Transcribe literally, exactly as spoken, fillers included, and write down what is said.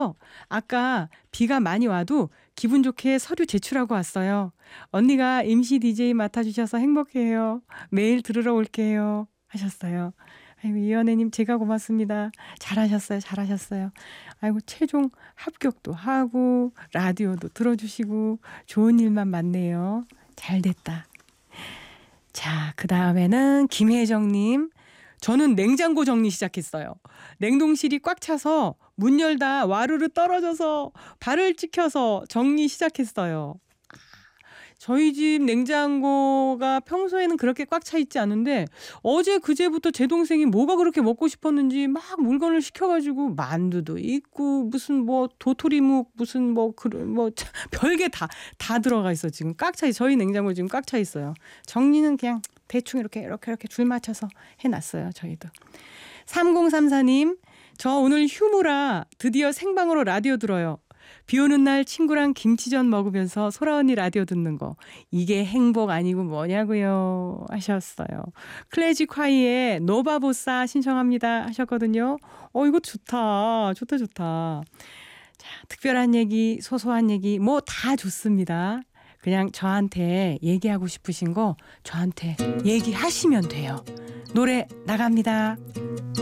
아까 비가 많이 와도 기분 좋게 서류 제출하고 왔어요. 언니가 엠씨 디제이 맡아주셔서 행복해요. 매일 들으러 올게요. 하셨어요. 아이고, 이연애님 제가 고맙습니다. 잘하셨어요. 잘하셨어요. 아이고, 최종 합격도 하고 라디오도 들어주시고 좋은 일만 많네요. 잘 됐다. 자, 그 다음에는 김혜정님. 저는 냉장고 정리 시작했어요. 냉동실이 꽉 차서 문 열다 와르르 떨어져서 발을 찍혀서 정리 시작했어요. 저희 집 냉장고가 평소에는 그렇게 꽉 차 있지 않은데 어제 그제부터 제 동생이 뭐가 그렇게 먹고 싶었는지 막 물건을 시켜가지고 만두도 있고 무슨 뭐 도토리묵 무슨 뭐 그런 뭐 별게 다 다 들어가 있어. 지금 꽉 차 있어요. 저희 냉장고 지금 꽉 차 있어요. 정리는 그냥 대충 이렇게 이렇게 이렇게 줄 맞춰서 해놨어요. 저희도. 삼공삼사님, 저 오늘 휴무라 드디어 생방으로 라디오 들어요. 비 오는 날 친구랑 김치전 먹으면서 소라 언니 라디오 듣는 거 이게 행복 아니고 뭐냐고요 하셨어요. 클래식화이의 노바보사 신청합니다 하셨거든요. 어 이거 좋다 좋다 좋다. 자, 특별한 얘기 소소한 얘기 뭐 다 좋습니다. 그냥 저한테 얘기하고 싶으신 거 저한테 얘기하시면 돼요. 노래 나갑니다.